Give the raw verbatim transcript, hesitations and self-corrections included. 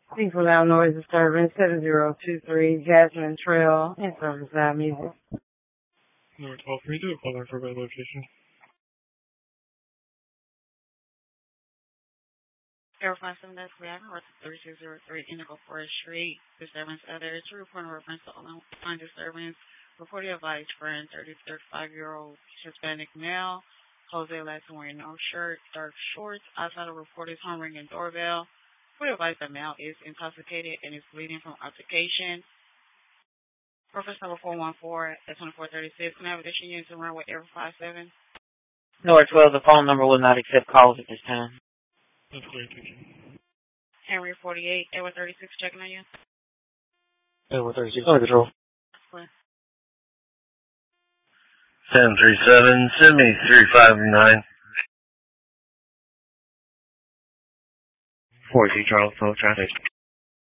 People Loud Noise Disturbance, seven zero two three Jasmine Trail in Surfside Music. Number twelve, can you do a call for my location? Air five seven that's Reaction, three six zero three Indigo Forest Street. Disturbance others to report a reference to online disturbance. Reported advice friend, thirty to thirty-five year old Hispanic male. Jose Latson wearing no shirt, dark shorts. Outside of reported home ringing doorbell. Reported advice the male is intoxicated and is bleeding from altercation. Reference number four one four at twenty-four thirty-six. Can I have additional units around with Air five seven? North twelve, the phone number will not accept calls at this time. That's great, thank you. Henry forty-eight, Edward thirty-six, checking on you. Edward thirty-six, under control. seven three seven, send me three five nine. forty-two, Charles, no traffic.